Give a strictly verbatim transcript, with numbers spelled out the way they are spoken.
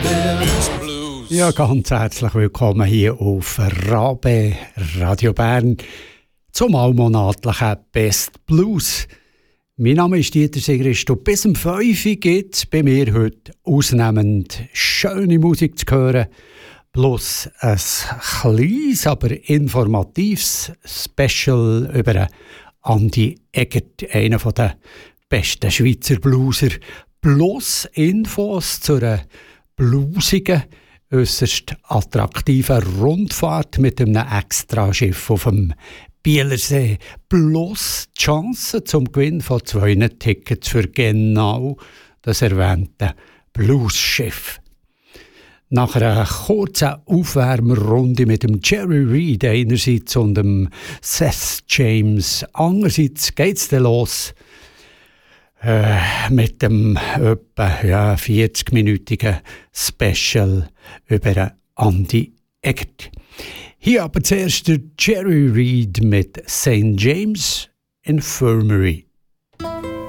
Ja, ganz herzlich willkommen hier auf Rabe Radio Bern zum allmonatlichen Best Blues. Mein Name ist Dieter Sigrist und bis um fünf Uhr gibt es bei mir heute ausnehmend schöne Musik zu hören, plus ein kleines, aber informatives Special über Andi Egert, einer der besten Schweizer Blueser, plus Infos zu einer bluesigen, äußerst attraktiven Rundfahrt mit einem Extraschiff auf dem Bielersee, plus die Chance zum Gewinn von zwei Tickets für genau das erwähnte Bluesschiff. Nach einer kurzen Aufwärmrunde mit dem Jerry Reed einerseits und dem Seth James andererseits geht es dann los äh, mit dem etwa ja, vierzig-minütigen Special über Andi Egert. Hier aber zuerst der Jerry Reed mit Saint James Infirmary.